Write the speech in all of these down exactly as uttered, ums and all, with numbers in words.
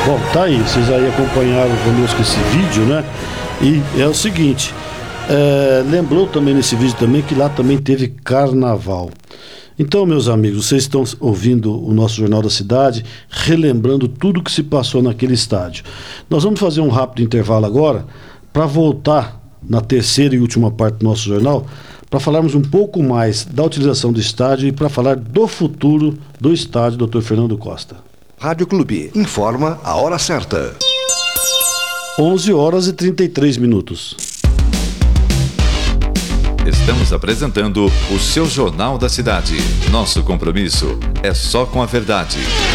Bom, tá aí, vocês aí acompanharam conosco esse vídeo, né? E é o seguinte, é, lembrou também nesse vídeo também que lá também teve carnaval. Então, meus amigos, vocês estão ouvindo o nosso Jornal da Cidade, relembrando tudo que se passou naquele estádio. Nós vamos fazer um rápido intervalo agora, para voltar na terceira e última parte do nosso jornal, para falarmos um pouco mais da utilização do estádio e para falar do futuro do estádio doutor Fernando Costa. Rádio Clube informa a hora certa. onze horas e trinta e três minutos. Estamos apresentando o seu Jornal da Cidade. Nosso compromisso é só com a verdade.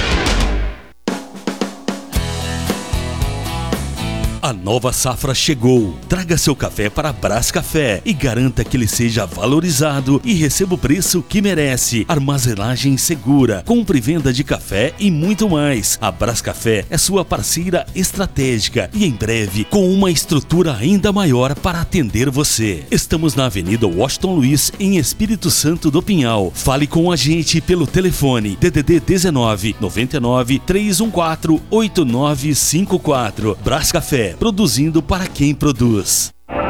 A nova safra chegou. Traga seu café para Brás Café e garanta que ele seja valorizado e receba o preço que merece. Armazenagem segura, compra e venda de café e muito mais. A Brás Café é sua parceira estratégica e em breve com uma estrutura ainda maior para atender você. Estamos na Avenida Washington Luiz, em Espírito Santo do Pinhal. Fale com a gente pelo telefone D D D dezenove, noventa e nove, trezentos e quatorze, oito nove cinco quatro. Brás Café, produzindo para quem produz.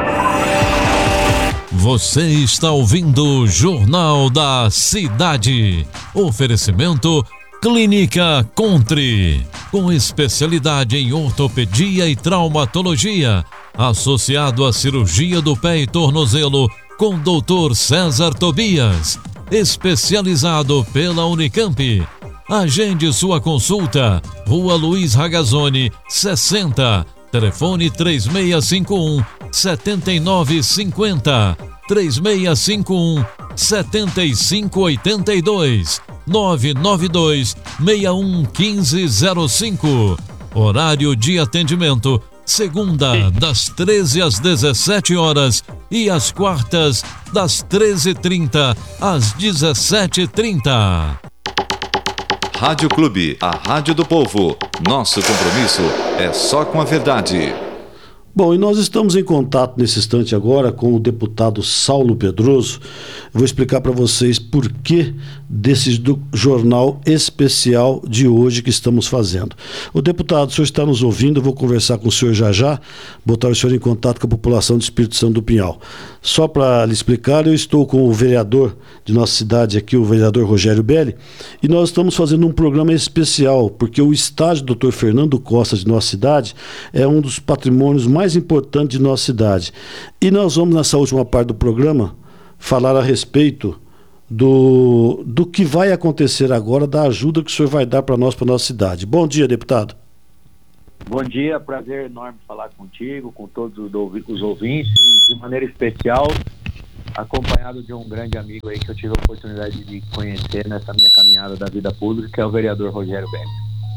Você está ouvindo o Jornal da Cidade. Oferecimento Clínica Country, com especialidade em ortopedia e traumatologia, associado à cirurgia do pé e tornozelo, com doutor César Tobias, especializado pela Unicamp. Agende sua consulta, Rua Luiz Ragazzoni, sessenta, telefone três seis cinco um, sete nove cinco zero, três seis cinco um, sete cinco oito dois, nove nove dois, seis um um cinco zero cinco. Horário de atendimento, segunda, das treze às dezessete horas e às quartas, das treze e trinta às dezessete e trinta. Rádio Clube, a rádio do povo. Nosso compromisso é só com a verdade. Bom, e nós estamos em contato nesse instante agora com o deputado Saulo Pedroso. Eu vou explicar para vocês por que desse do jornal especial de hoje que estamos fazendo. O deputado, o senhor está nos ouvindo, eu vou conversar com o senhor já já, botar o senhor em contato com a população do Espírito Santo do Pinhal. Só para lhe explicar, eu estou com o vereador de nossa cidade aqui, o vereador Rogério Belli, e nós estamos fazendo um programa especial, porque o estádio doutor Fernando Costa de nossa cidade é um dos patrimônios mais importantes de nossa cidade. E nós vamos, nessa última parte do programa, falar a respeito do, do que vai acontecer agora, da ajuda que o senhor vai dar para nós, para nossa cidade. Bom dia, deputado. Bom dia, prazer enorme falar contigo, com todos os ouvintes e de maneira especial acompanhado de um grande amigo aí que eu tive a oportunidade de conhecer nessa minha caminhada da vida pública, que é o vereador Rogério Belli.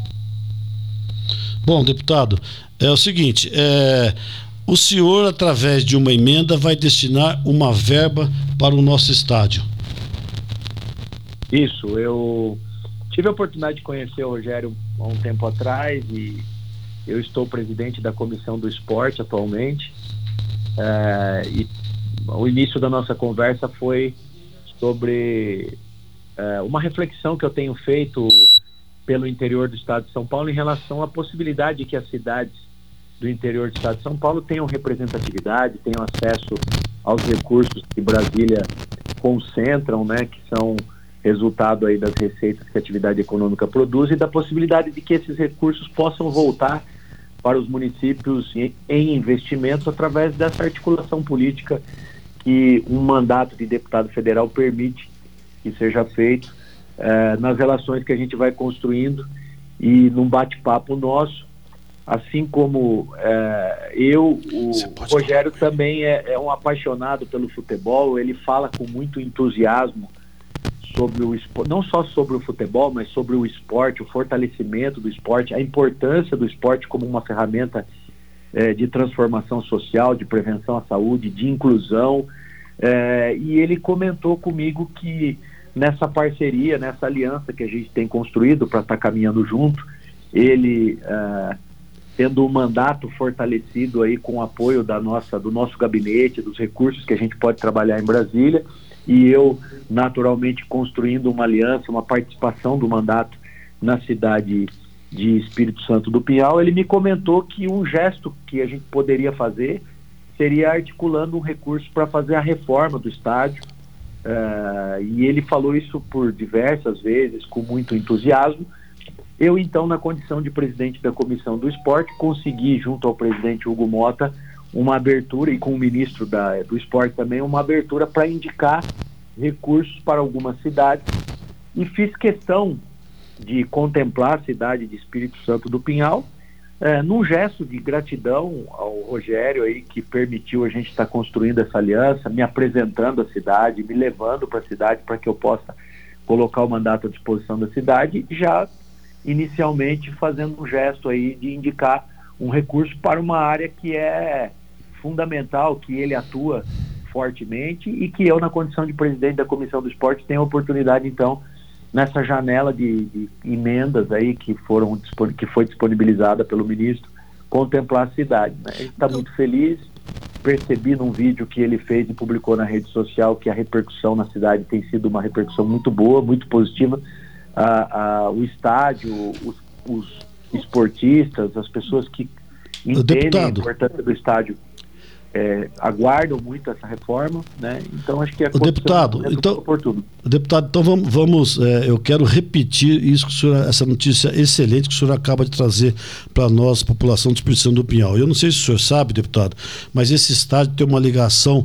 Bom, deputado, é o seguinte, é, o senhor, através de uma emenda, vai destinar uma verba para o nosso estádio. Isso, eu tive a oportunidade de conhecer o Rogério há um tempo atrás e eu estou presidente da Comissão do Esporte atualmente, é, e o início da nossa conversa foi sobre é, uma reflexão que eu tenho feito pelo interior do estado de São Paulo em relação à possibilidade de que as cidades do interior do estado de São Paulo tenham representatividade, tenham acesso aos recursos que Brasília concentram, né, que são resultado aí das receitas que a atividade econômica produz, e da possibilidade de que esses recursos possam voltar para os municípios em, em investimentos através dessa articulação política que um mandato de deputado federal permite que seja feito eh, nas relações que a gente vai construindo e num bate-papo nosso, assim como eh, eu, o Rogério também é, é um apaixonado pelo futebol, ele fala com muito entusiasmo sobre o esporte, não só sobre o futebol, mas sobre o esporte, o fortalecimento do esporte, a importância do esporte como uma ferramenta eh, de transformação social, de prevenção à saúde, de inclusão, eh, e ele comentou comigo que nessa parceria, nessa aliança que a gente tem construído para estar caminhando junto, ele eh, tendo um mandato fortalecido aí com o apoio da nossa, do nosso gabinete, dos recursos que a gente pode trabalhar em Brasília, e eu naturalmente construindo uma aliança, uma participação do mandato na cidade de Espírito Santo do Pinhal, ele me comentou que um gesto que a gente poderia fazer seria articulando um recurso para fazer a reforma do estádio, uh, e ele falou isso por diversas vezes, com muito entusiasmo. Eu, então, na condição de presidente da Comissão do Esporte, consegui, junto ao presidente Hugo Mota, uma abertura, e com o ministro da, do Esporte também, uma abertura para indicar recursos para algumas cidades, e fiz questão de contemplar a cidade de Espírito Santo do Pinhal, é, num gesto de gratidão ao Rogério aí, que permitiu a gente estar tá construindo essa aliança, me apresentando a cidade, me levando para a cidade para que eu possa colocar o mandato à disposição da cidade, já inicialmente fazendo um gesto aí de indicar um recurso para uma área que é fundamental, que ele atua fortemente e que eu, na condição de presidente da Comissão do Esporte, tenho a oportunidade, então, nessa janela de, de emendas aí que foram que foi disponibilizada pelo ministro, contemplar a cidade, né? Ele está muito feliz. Percebi num vídeo que ele fez e publicou na rede social que a repercussão na cidade tem sido uma repercussão muito boa, muito positiva. Ah, ah, o estádio, os, os esportistas, as pessoas que entendem a importância do estádio É, aguardam muito essa reforma, né? Então acho que é o deputado, então, oportuno. Deputado, então vamos, vamos é, eu quero repetir isso que o senhor, essa notícia excelente que o senhor acaba de trazer para nós, população de Espírito Santo do Pinhal. Eu não sei se o senhor sabe, deputado, mas esse estádio tem uma ligação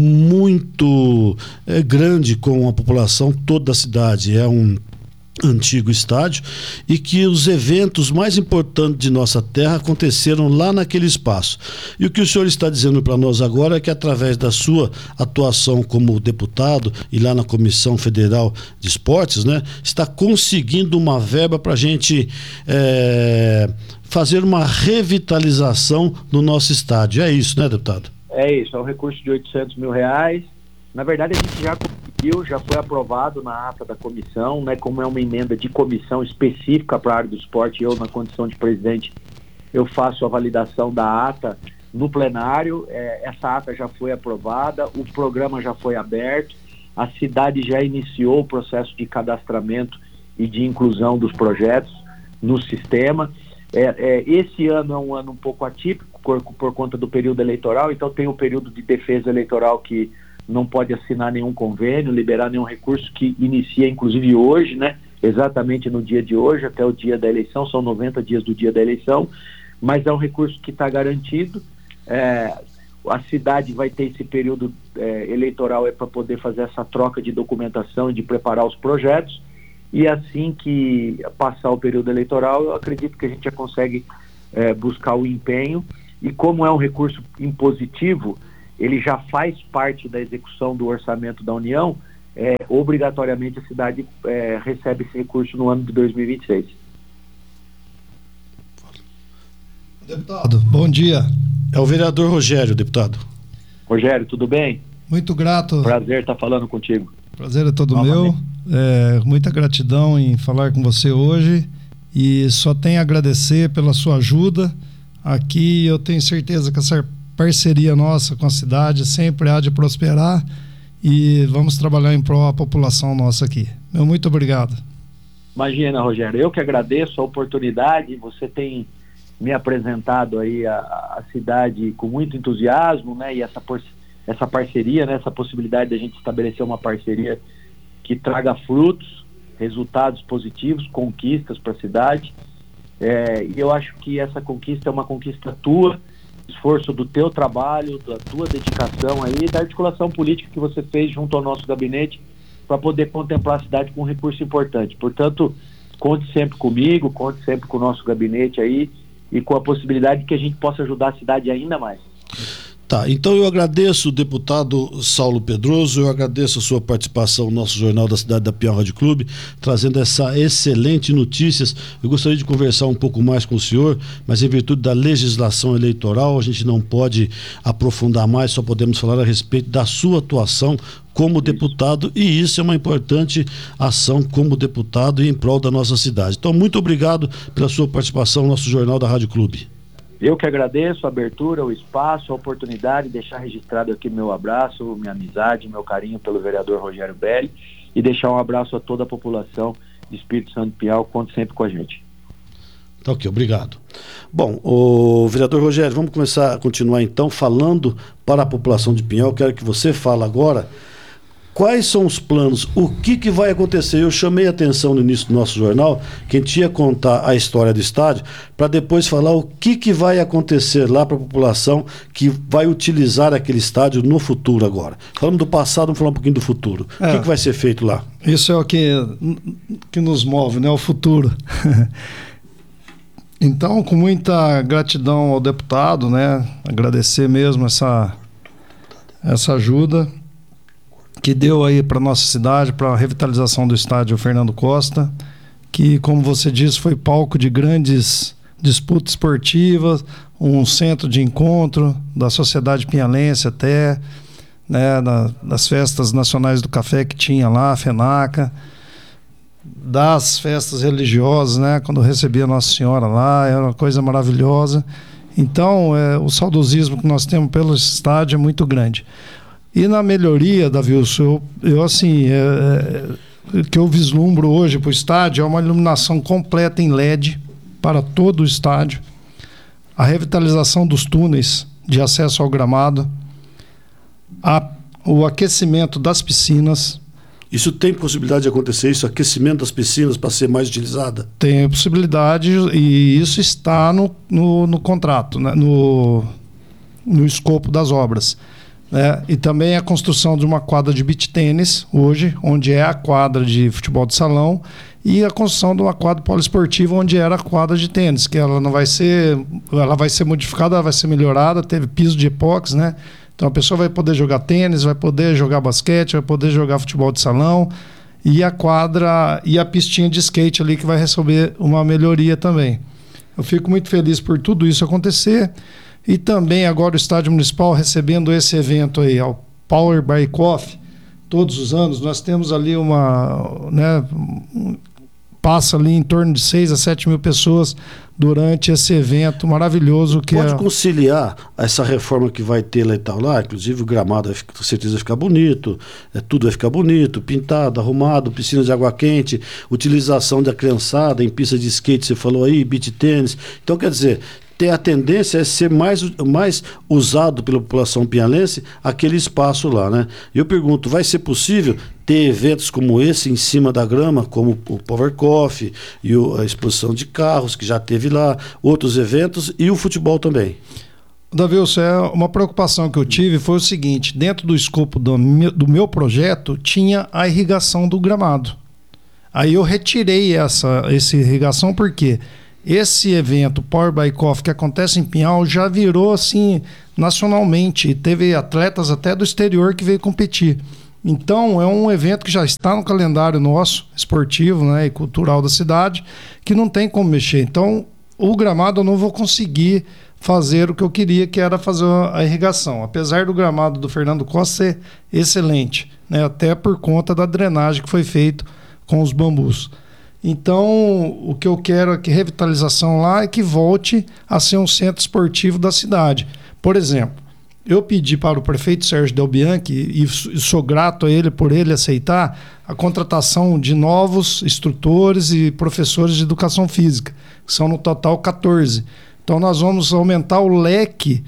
muito é, grande com a população toda da cidade. É um antigo estádio, e que os eventos mais importantes de nossa terra aconteceram lá naquele espaço. E o que o senhor está dizendo para nós agora é que, através da sua atuação como deputado e lá na Comissão Federal de Esportes, né, está conseguindo uma verba para a gente é, fazer uma revitalização no nosso estádio. É isso, né, deputado? É isso, é um recurso de oitocentos mil reais. Na verdade, a gente já conseguiu, já foi aprovado na ata da comissão, né? Como é uma emenda de comissão específica para a área do esporte, eu, na condição de presidente, eu faço a validação da ata no plenário. É, essa ata já foi aprovada, o programa já foi aberto, a cidade já iniciou o processo de cadastramento e de inclusão dos projetos no sistema. É, é, esse ano é um ano um pouco atípico por, por conta do período eleitoral, então tem o período de defesa eleitoral que não pode assinar nenhum convênio, liberar nenhum recurso, que inicia inclusive hoje, né? Exatamente no dia de hoje, até o dia da eleição, são noventa dias do dia da eleição, mas é um recurso que está garantido. É, a cidade vai ter esse período é, eleitoral é para poder fazer essa troca de documentação e de preparar os projetos, e assim que passar o período eleitoral, eu acredito que a gente já consegue é, buscar o empenho, e como é um recurso impositivo, ele já faz parte da execução do orçamento da União, é, obrigatoriamente a cidade é, recebe esse recurso no ano de dois mil e vinte e seis. Deputado, bom dia. É o vereador Rogério, deputado. Rogério, tudo bem? Muito grato. Prazer estar falando contigo. Prazer é todo meu. É, muita gratidão em falar com você hoje, e só tenho a agradecer pela sua ajuda. Aqui eu tenho certeza que essa parceria nossa com a cidade sempre há de prosperar, e vamos trabalhar em prol da população nossa aqui. Meu muito obrigado. Imagina, Rogério, eu que agradeço a oportunidade. Você tem me apresentado aí a, a cidade com muito entusiasmo, né? E essa, por, essa parceria, né? Essa possibilidade de a gente estabelecer uma parceria que traga frutos, resultados positivos, conquistas para a cidade. É, e eu acho que essa conquista é uma conquista tua, esforço do teu trabalho, da tua dedicação aí, da articulação política que você fez junto ao nosso gabinete para poder contemplar a cidade com um recurso importante. Portanto, conte sempre comigo, conte sempre com o nosso gabinete aí, e com a possibilidade de que a gente possa ajudar a cidade ainda mais. Tá, então eu agradeço o deputado Saulo Pedroso, eu agradeço a sua participação no nosso Jornal da Cidade da Pinhal Rádio Clube, trazendo essa excelente notícias. Eu gostaria de conversar um pouco mais com o senhor, mas em virtude da legislação eleitoral, a gente não pode aprofundar mais, só podemos falar a respeito da sua atuação como deputado, e isso é uma importante ação como deputado e em prol da nossa cidade. Então, muito obrigado pela sua participação no nosso Jornal da Rádio Clube. Eu que agradeço a abertura, o espaço, a oportunidade de deixar registrado aqui meu abraço, minha amizade, meu carinho pelo vereador Rogério Belli, e deixar um abraço a toda a população de Espírito Santo do Pinhal. Conte sempre com a gente. Tá ok, obrigado. Bom, o vereador Rogério, vamos começar a continuar então falando para a população de Pinhal. Quero que você fale agora quais são os planos, o que, que vai acontecer. Eu chamei a atenção no início do nosso jornal que a gente ia contar a história do estádio para depois falar o que, que vai acontecer lá para a população que vai utilizar aquele estádio no futuro agora. Falamos do passado, vamos falar um pouquinho do futuro. É, o que, que vai ser feito lá? Isso é o que, que nos move, né? O futuro. Então, com muita gratidão ao deputado, né? Agradecer mesmo essa, essa ajuda que deu aí para nossa cidade, para a revitalização do estádio Fernando Costa, que, como você disse, foi palco de grandes disputas esportivas, um centro de encontro da sociedade pinhalense até, né, na, das festas nacionais do café que tinha lá, a FENACA, das festas religiosas, né, quando eu recebia Nossa Senhora lá, era uma coisa maravilhosa. Então, é, o saudosismo que nós temos pelo estádio é muito grande. E na melhoria, Davi, eu, eu assim, é, é, que eu vislumbro hoje para o estádio é uma iluminação completa em L E D para todo o estádio, a revitalização dos túneis de acesso ao gramado, a, o aquecimento das piscinas. Isso tem possibilidade de acontecer, isso, aquecimento das piscinas para ser mais utilizada? Tem possibilidade e isso está no, no, no contrato, né? no, no escopo das obras. É, e também a construção de uma quadra de beach tênis, hoje, onde é a quadra de futebol de salão, e a construção de uma quadra poliesportiva, onde era a quadra de tênis, que ela não vai ser, ela vai ser modificada, ela vai ser melhorada, teve piso de epóxi, né? Então a pessoa vai poder jogar tênis, vai poder jogar basquete, vai poder jogar futebol de salão, e a quadra e a pistinha de skate ali que vai receber uma melhoria também. Eu fico muito feliz por tudo isso acontecer. E também agora o Estádio Municipal recebendo esse evento aí, ao Power by Coffee, todos os anos. Nós temos ali uma, né, passa ali em torno de seis a sete mil pessoas durante esse evento maravilhoso. Que pode é... conciliar essa reforma que vai ter lá e tal lá, inclusive o gramado vai ficar, com certeza vai ficar bonito, é, tudo vai ficar bonito, pintado, arrumado, piscina de água quente, utilização da criançada em pista de skate, você falou aí, beach tênis. Então, quer dizer, tem a tendência é ser mais, mais usado pela população pinhalense aquele espaço lá, né? E eu pergunto, vai ser possível ter eventos como esse em cima da grama, como o Power Coffee e o, a exposição de carros que já teve lá, outros eventos e o futebol também? Davi, uma preocupação que eu tive foi o seguinte, dentro do escopo do meu, do meu projeto tinha a irrigação do gramado. Aí eu retirei essa, essa irrigação porque esse evento Power by Coffee que acontece em Pinhal já virou assim nacionalmente e teve atletas até do exterior que veio competir. Então é um evento que já está no calendário nosso, esportivo, né, e cultural da cidade, que não tem como mexer. Então o gramado eu não vou conseguir fazer o que eu queria, que era fazer a irrigação. Apesar do gramado do Fernando Costa ser excelente, né, até por conta da drenagem que foi feito com os bambus. Então, o que eu quero é que revitalização lá é que volte a ser um centro esportivo da cidade. Por exemplo, eu pedi para o prefeito Sérgio Del Bianchi, e sou grato a ele por ele aceitar, a contratação de novos instrutores e professores de educação física, que são no total quatorze. Então, nós vamos aumentar o leque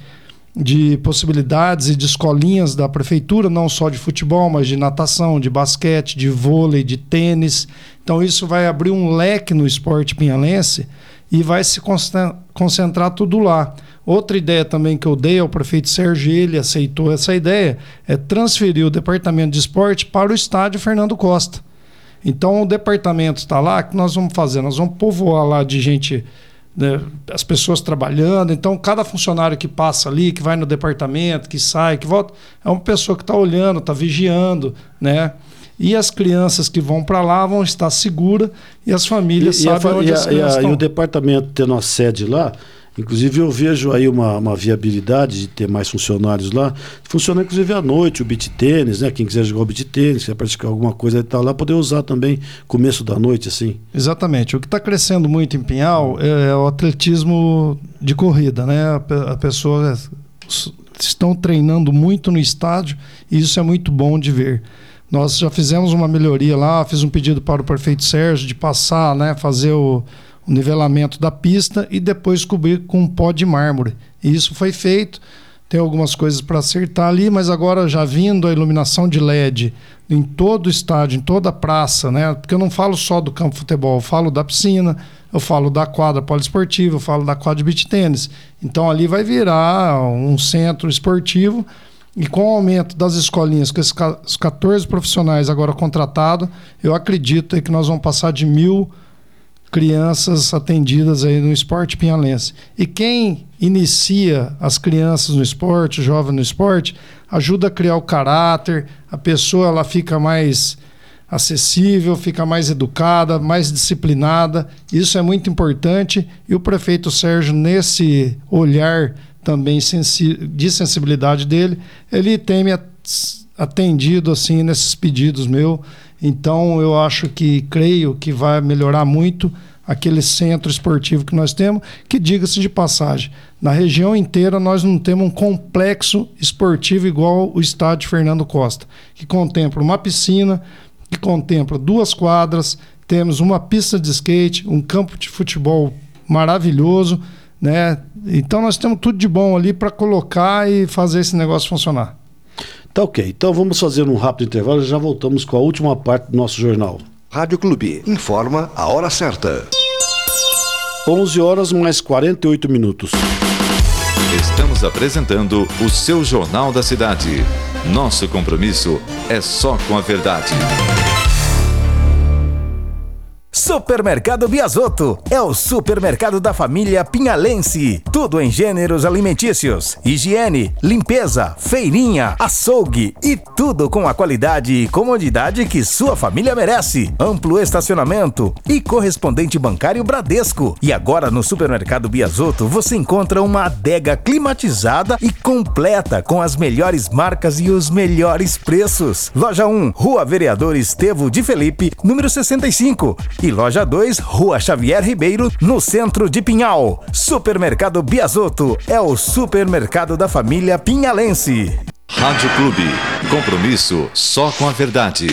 de possibilidades e de escolinhas da prefeitura, não só de futebol, mas de natação, de basquete, de vôlei, de tênis. Então isso vai abrir um leque no esporte pinhalense e vai se concentrar tudo lá. Outra ideia também que eu dei ao prefeito Sérgio, ele aceitou essa ideia, é transferir o departamento de esporte para o estádio Fernando Costa. Então o departamento está lá, o que nós vamos fazer? Nós vamos povoar lá de gente, né, as pessoas trabalhando. Então cada funcionário que passa ali, que vai no departamento, que sai, que volta, é uma pessoa que está olhando, está vigiando, né? E as crianças que vão para lá vão estar seguras e as famílias e, sabem e a, onde e a, as crianças e a, estão. E o departamento tendo uma sede lá, inclusive eu vejo aí uma, uma viabilidade de ter mais funcionários lá, funciona inclusive à noite, o beach tênis, né? Quem quiser jogar o beach tênis, quiser praticar alguma coisa e tal lá, poder usar também começo da noite, assim. Exatamente. O que está crescendo muito em Pinhal é o atletismo de corrida, né? A, a pessoa estão treinando muito no estádio e isso é muito bom de ver. Nós já fizemos uma melhoria lá, fiz um pedido para o prefeito Sérgio de passar, né, fazer o, o nivelamento da pista e depois cobrir com pó de mármore. E isso foi feito, tem algumas coisas para acertar ali, mas agora já vindo a iluminação de L E D em todo o estádio, em toda a praça, né? Porque eu não falo só do campo de futebol, eu falo da piscina, eu falo da quadra poliesportiva, eu falo da quadra de beach tênis. Então ali vai virar um centro esportivo e com o aumento das escolinhas, com esses catorze profissionais agora contratados, eu acredito aí que nós vamos passar de mil crianças atendidas aí no esporte pinhalense. E quem inicia as crianças no esporte, o jovem no esporte, ajuda a criar o caráter, a pessoa ela fica mais acessível, fica mais educada, mais disciplinada. Isso é muito importante e o prefeito Sérgio, nesse olhar também sensi- de sensibilidade dele, ele tem me atendido assim nesses pedidos meus. Então eu acho que, creio que vai melhorar muito aquele centro esportivo que nós temos, que, diga-se de passagem, na região inteira nós não temos um complexo esportivo igual o estádio Fernando Costa, que contempla uma piscina, que contempla duas quadras, temos uma pista de skate, um campo de futebol maravilhoso, né? Então nós temos tudo de bom ali para colocar e fazer esse negócio funcionar. Tá ok, então vamos fazer um rápido intervalo e já voltamos com a última parte do nosso jornal. Rádio Clube informa a hora certa. onze horas mais quarenta e oito minutos. Estamos apresentando o seu Jornal da Cidade. Nosso compromisso é só com a verdade. Supermercado Biasotto é o supermercado da família pinhalense. Tudo em gêneros alimentícios, higiene, limpeza, feirinha, açougue e tudo com a qualidade e comodidade que sua família merece. Amplo estacionamento e correspondente bancário Bradesco. E agora no Supermercado Biasotto você encontra uma adega climatizada e completa com as melhores marcas e os melhores preços. Loja um, Rua Vereador Estevo de Felipe, número sessenta e cinco. E Loja dois, Rua Xavier Ribeiro, no centro de Pinhal. Supermercado Biasotto é o supermercado da família pinhalense. Rádio Clube, compromisso só com a verdade.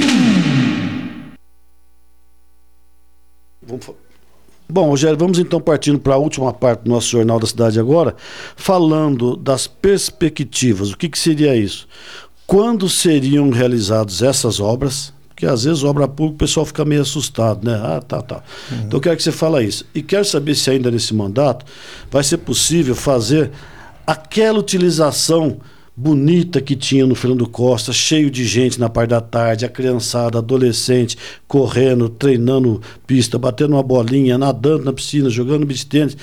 Bom, Rogério, vamos então partindo para a última parte do nosso Jornal da Cidade agora, falando das perspectivas. O que, que seria isso? Quando seriam realizadas essas obras? Porque às vezes obra pública o pessoal fica meio assustado, né? Ah, tá, tá. Uhum. Então eu quero que você fale isso. E quero saber se ainda nesse mandato vai ser possível fazer aquela utilização bonita que tinha no Fernando Costa, cheio de gente na parte da tarde, a criançada, adolescente, correndo, treinando pista, batendo uma bolinha, nadando na piscina, jogando beach tênis.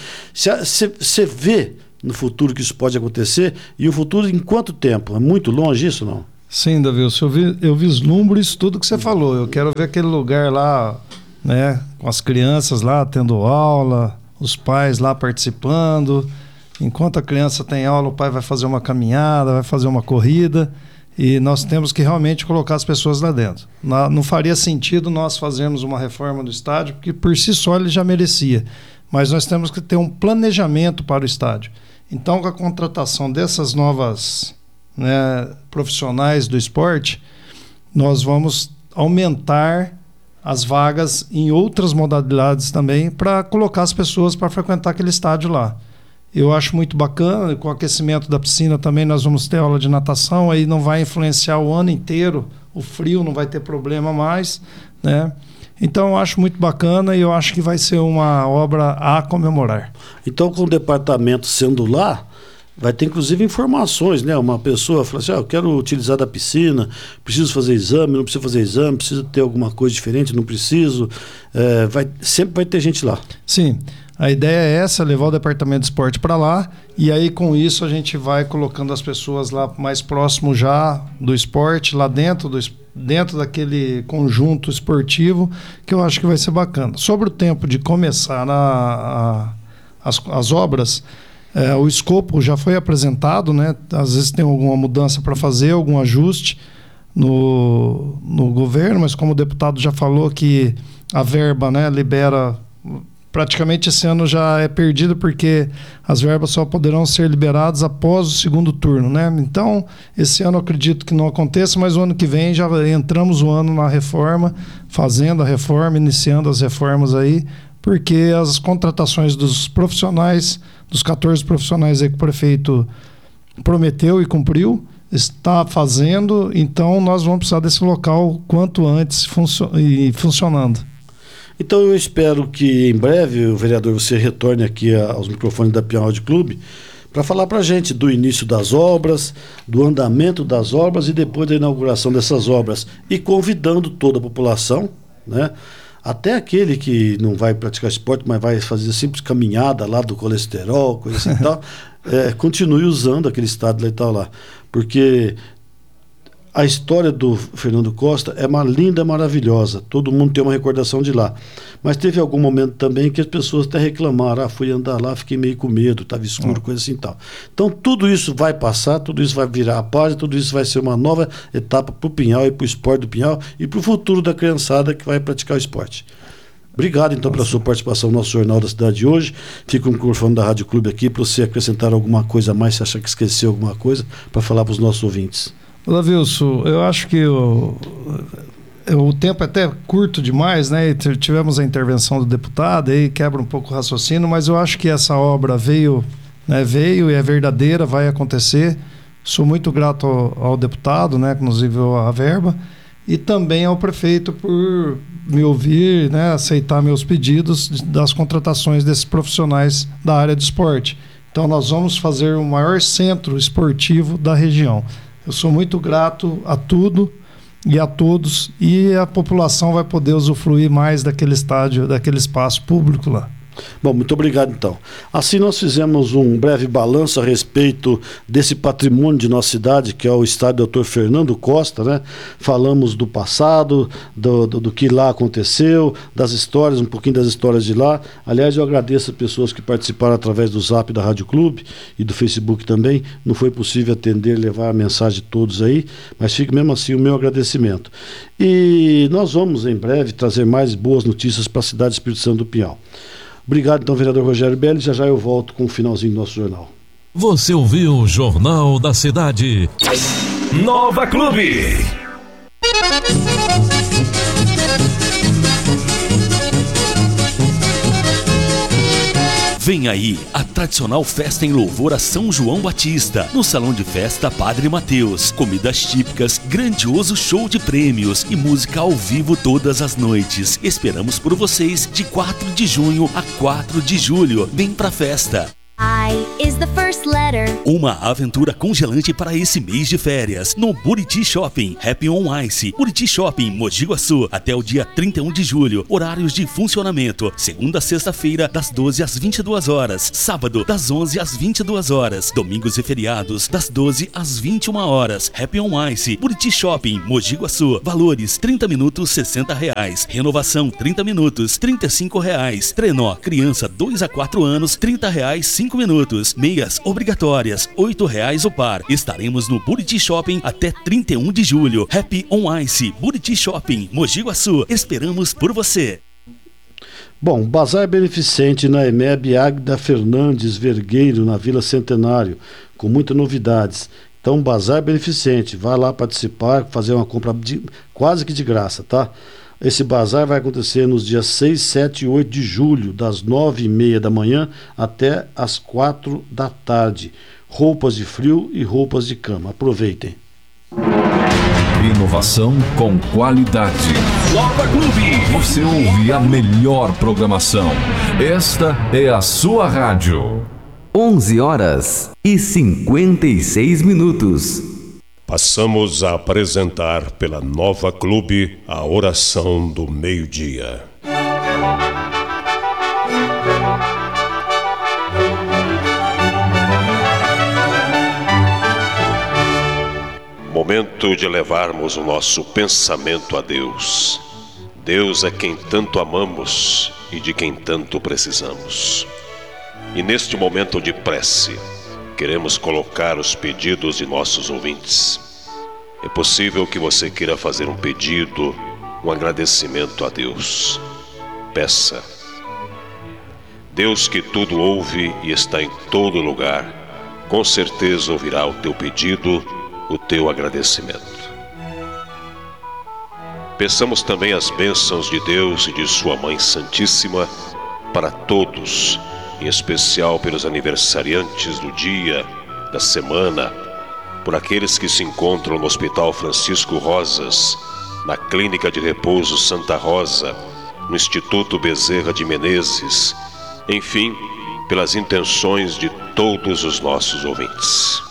Você vê no futuro que isso pode acontecer? E o futuro em quanto tempo? É muito longe isso, não? Sim, Davi, eu, vi, eu vislumbro isso tudo que você falou. Eu quero ver aquele lugar lá, né, com as crianças lá tendo aula, os pais lá participando. Enquanto a criança tem aula, o pai vai fazer uma caminhada, vai fazer uma corrida, e nós temos que realmente colocar as pessoas lá dentro. Não faria sentido nós fazermos uma reforma do estádio, porque por si só ele já merecia. Mas nós temos que ter um planejamento para o estádio. Então, com a contratação dessas novas... né, profissionais do esporte, nós vamos aumentar as vagas em outras modalidades também para colocar as pessoas para frequentar aquele estádio lá. Eu acho muito bacana, com o aquecimento da piscina também nós vamos ter aula de natação, aí não vai influenciar o ano inteiro, o frio não vai ter problema mais, né? Então eu acho muito bacana e eu acho que vai ser uma obra a comemorar. Então, com o departamento sendo lá, vai ter inclusive informações, né? Uma pessoa fala assim, ah, eu quero utilizar da piscina, preciso fazer exame, não preciso fazer exame, preciso ter alguma coisa diferente, não preciso. É, vai, sempre vai ter gente lá. Sim, a ideia é essa, levar o departamento de esporte para lá, e aí com isso a gente vai colocando as pessoas lá mais próximo já do esporte, lá dentro, do, dentro daquele conjunto esportivo, que eu acho que vai ser bacana. Sobre o tempo de começar a, a, as, as obras... É, o escopo já foi apresentado, né? Às vezes tem alguma mudança para fazer, algum ajuste no, no governo, mas como o deputado já falou que a verba, né, libera, praticamente esse ano já é perdido porque as verbas só poderão ser liberadas após o segundo turno, né? Então, esse ano eu acredito que não aconteça, mas o ano que vem já entramos o ano na reforma, fazendo a reforma, iniciando as reformas aí, porque as contratações dos profissionais, dos quatorze profissionais aí que o prefeito prometeu e cumpriu, está fazendo, então nós vamos precisar desse local quanto antes funcio- e funcionando. Então eu espero que em breve, o vereador, você retorne aqui aos microfones da Piauí de Clube para falar para a gente do início das obras, do andamento das obras e depois da inauguração dessas obras, e convidando toda a população, né? Até aquele que não vai praticar esporte, mas vai fazer simples caminhada lá do colesterol, coisa assim e tal, é, continue usando aquele estado letal lá, porque a história do Fernando Costa é uma linda, maravilhosa. Todo mundo tem uma recordação de lá. Mas teve algum momento também que as pessoas até reclamaram. Ah, fui andar lá, fiquei meio com medo, estava escuro, coisa assim e tal. Então tudo isso vai passar, tudo isso vai virar a página, tudo isso vai ser uma nova etapa para o Pinhal e para o esporte do Pinhal e para o futuro da criançada que vai praticar o esporte. Obrigado, então, pela sua participação no nosso Jornal da Cidade de hoje. Fica com o microfone da Rádio Clube aqui para você acrescentar alguma coisa a mais, se achar que esqueceu alguma coisa, para falar para os nossos ouvintes. Lavilson, eu acho que o, o tempo é até curto demais, né? Tivemos a intervenção do deputado, aí quebra um pouco o raciocínio, mas eu acho que essa obra veio, né, veio e é verdadeira, vai acontecer. Sou muito grato ao, ao deputado, né, que nos enviou a verba, e também ao prefeito por me ouvir, né, aceitar meus pedidos das contratações desses profissionais da área de esporte. Então nós vamos fazer o maior centro esportivo da região. Eu sou muito grato a tudo e a todos, e a população vai poder usufruir mais daquele estádio, daquele espaço público lá. Bom, muito obrigado então. Assim nós fizemos um breve balanço a respeito desse patrimônio de nossa cidade, que é o estádio doutor Fernando Costa, né? Falamos do passado, do, do, do que lá aconteceu, das histórias, um pouquinho das histórias de lá. Aliás, eu agradeço as pessoas que participaram através do Zap da Rádio Clube e do Facebook também. Não foi possível atender, levar a mensagem de todos aí, mas fica mesmo assim o meu agradecimento. E nós vamos em breve trazer mais boas notícias para a cidade de Espírito Santo do Pinhal. Obrigado, então, vereador Rogério Belli. Já já eu volto com o finalzinho do nosso jornal. Você ouviu o Jornal da Cidade. Nova Clube. Vem aí a tradicional festa em louvor a São João Batista, no Salão de Festa Padre Mateus. Comidas típicas, grandioso show de prêmios e música ao vivo todas as noites. Esperamos por vocês de quatro de junho a quatro de julho. Vem pra festa! I is the first letter. Uma aventura congelante para esse mês de férias no Buriti Shopping, Happy on Ice, Buriti Shopping, Mogi Guaçu, até o dia trinta e um de julho. Horários de funcionamento: segunda a sexta-feira, das doze às vinte e duas horas, sábado, das onze às vinte e duas horas, domingos e feriados, das doze às vinte e uma horas. Happy on Ice, Buriti Shopping, Mogi Guaçu. Valores: trinta minutos, sessenta reais. Renovação: trinta minutos, trinta e cinco reais. Trenó, criança dois a quatro anos, trinta reais, cinco minutos. Meias obrigatórias, oito reais o par. Estaremos no Buriti Shopping até trinta e um de julho. Happy on Ice, Buriti Shopping, Mogi Guaçu. Esperamos por você. Bom, Bazar Beneficente na E M E B Águida Fernandes Vergueiro, na Vila Centenário, com muitas novidades. Então, Bazar Beneficente, vai lá participar, fazer uma compra de, quase que de graça, tá? Esse bazar vai acontecer nos dias seis, sete e oito de julho, das nove e meia da manhã até as quatro da tarde. Roupas de frio e roupas de cama. Aproveitem. Inovação com qualidade. Nova Clube. Você ouve a melhor programação. Esta é a sua rádio. onze horas e cinquenta e seis minutos. Passamos a apresentar pela Nova Clube a oração do meio-dia. Momento de levarmos o nosso pensamento a Deus. Deus é quem tanto amamos e de quem tanto precisamos. E neste momento de prece, queremos colocar os pedidos de nossos ouvintes. É possível que você queira fazer um pedido, um agradecimento a Deus. Peça. Deus, que tudo ouve e está em todo lugar, com certeza ouvirá o teu pedido, o teu agradecimento. Peçamos também as bênçãos de Deus e de sua Mãe Santíssima para todos, em especial pelos aniversariantes do dia, da semana, por aqueles que se encontram no Hospital Francisco Rosas, na Clínica de Repouso Santa Rosa, no Instituto Bezerra de Menezes, enfim, pelas intenções de todos os nossos ouvintes.